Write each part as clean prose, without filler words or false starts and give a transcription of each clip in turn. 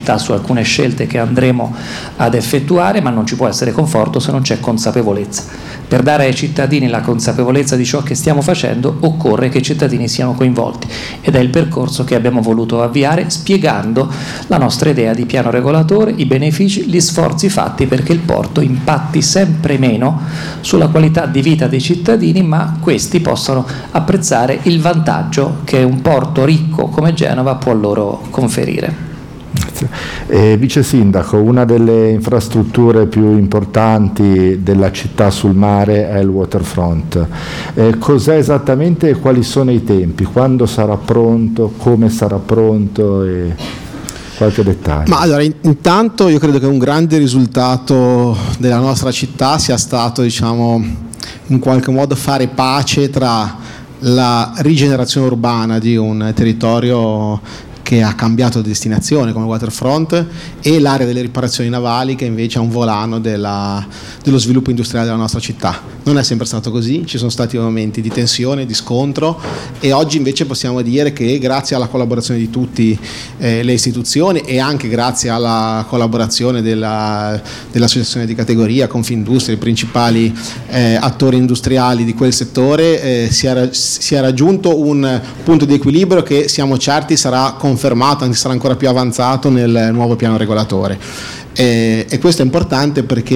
su alcune scelte che andremo ad effettuare, ma non ci può essere conforto se non c'è consapevolezza. Per dare ai cittadini la consapevolezza di ciò che stiamo facendo occorre che i cittadini siano coinvolti, ed è il percorso che abbiamo voluto avviare spiegando la nostra idea di piano regolatore, i benefici, gli sforzi fatti perché il porto impatti sempre meno sulla qualità di vita dei cittadini, ma questi possano apprezzare il vantaggio che un porto ricco come Genova può loro conferire. Vice Sindaco, una delle infrastrutture più importanti della città sul mare è il waterfront. Cos'è esattamente e quali sono i tempi? Quando sarà pronto? Come sarà pronto? E qualche dettaglio. Ma allora, intanto io credo che un grande risultato della nostra città sia stato, diciamo, in qualche modo fare pace tra la rigenerazione urbana di un territorio che ha cambiato destinazione come waterfront e l'area delle riparazioni navali, che invece è un volano dello sviluppo industriale della nostra città. Non è sempre stato così, ci sono stati momenti di tensione, di scontro, e oggi invece possiamo dire che grazie alla collaborazione di tutte le istituzioni e anche grazie alla collaborazione dell'associazione di categoria, Confindustria, i principali attori industriali di quel settore, si è raggiunto un punto di equilibrio che siamo certi sarà confermato, anzi sarà ancora più avanzato nel nuovo piano regolatore, e questo è importante perché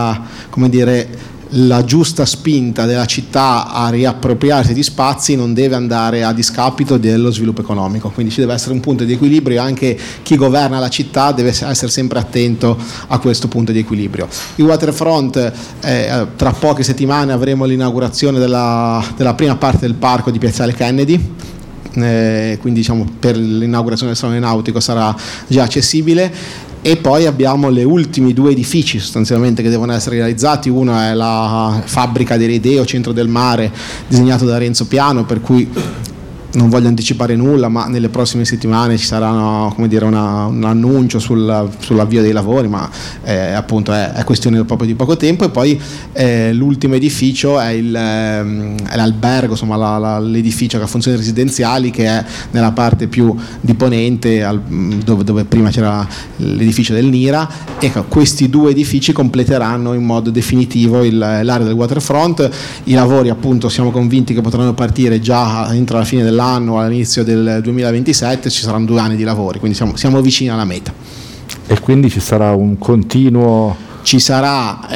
la giusta spinta della città a riappropriarsi di spazi non deve andare a discapito dello sviluppo economico, quindi ci deve essere un punto di equilibrio, e anche chi governa la città deve essere sempre attento a questo punto di equilibrio. Il waterfront, tra poche settimane avremo l'inaugurazione della prima parte del parco di Piazzale Kennedy, quindi diciamo per l'inaugurazione del Salone Nautico sarà già accessibile, e poi abbiamo le ultimi due edifici sostanzialmente che devono essere realizzati. Uno è la fabbrica dei Redeo, centro del mare, disegnato da Renzo Piano, per cui non voglio anticipare nulla, ma nelle prossime settimane ci sarà un annuncio sull'avvio dei lavori, ma appunto è questione proprio di poco tempo. E poi l'ultimo edificio è l'albergo, insomma l'edificio che ha funzioni residenziali, che è nella parte più di ponente, dove prima c'era l'edificio del Nira. Ecco, questi due edifici completeranno in modo definitivo l'area del waterfront. I lavori, appunto, siamo convinti che potranno partire già entro la fine dell'anno, all'inizio del 2027, ci saranno 2 anni di lavori, quindi siamo vicini alla meta. E quindi ci sarà un continuo... Ci sarà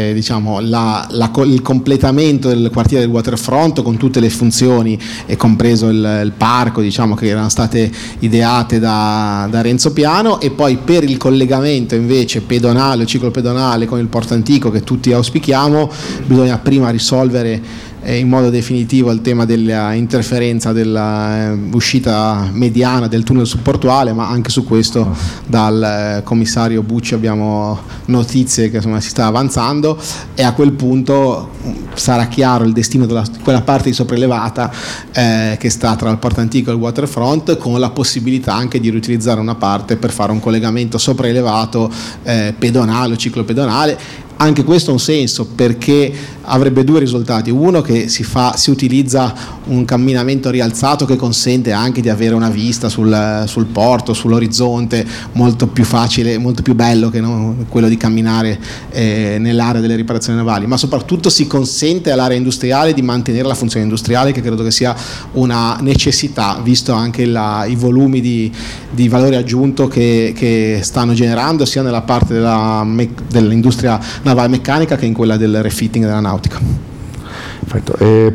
il completamento del quartiere del waterfront con tutte le funzioni, e compreso il parco, diciamo, che erano state ideate da Renzo Piano, e poi per il collegamento invece pedonale o ciclopedonale con il Porto Antico, che tutti auspichiamo, bisogna prima risolvere in modo definitivo il tema della interferenza dell'uscita mediana del tunnel subportuale, ma anche su questo dal commissario Bucci abbiamo notizie che insomma si sta avanzando, e a quel punto sarà chiaro il destino di quella parte di sopraelevata che sta tra il Porto Antico e il waterfront, con la possibilità anche di riutilizzare una parte per fare un collegamento sopraelevato pedonale o ciclopedonale. Anche questo ha un senso, perché avrebbe 2 risultati: uno, che si utilizza un camminamento rialzato che consente anche di avere una vista sul porto, sull'orizzonte, molto più facile, molto più bello che quello di camminare nell'area delle riparazioni navali, ma soprattutto si consente all'area industriale di mantenere la funzione industriale, che credo che sia una necessità, visto anche i volumi di valore aggiunto che stanno generando sia nella parte dell'industria navale meccanica che in quella del refitting della nautica. Perfetto.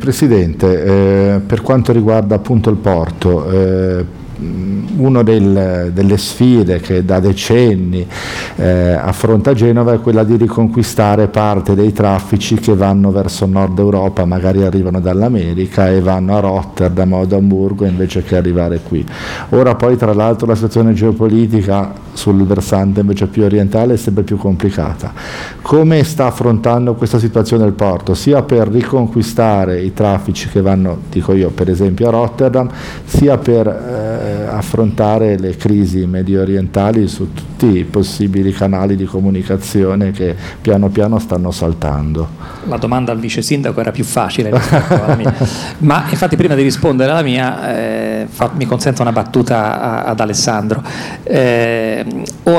Presidente, per quanto riguarda appunto il porto, una delle sfide che da decenni affronta Genova è quella di riconquistare parte dei traffici che vanno verso Nord Europa, magari arrivano dall'America e vanno a Rotterdam o ad Amburgo invece che arrivare qui. Ora poi, tra l'altro, la situazione geopolitica sul versante invece più orientale è sempre più complicata. Come sta affrontando questa situazione il porto, sia per riconquistare i traffici che vanno, dico io, per esempio a Rotterdam, sia per affrontare le crisi medio orientali su tutti i possibili canali di comunicazione che piano piano stanno saltando? La domanda al vice sindaco era più facile rispetto alla mia, ma infatti prima di rispondere alla mia mi consento una battuta ad Alessandro. O